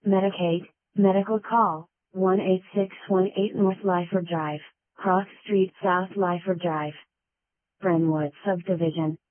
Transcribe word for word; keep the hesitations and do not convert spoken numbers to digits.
Medicaid, medical call, one eight six one eight North Lyford Drive, Cross Street South Lyford Drive. Brentwood Subdivision,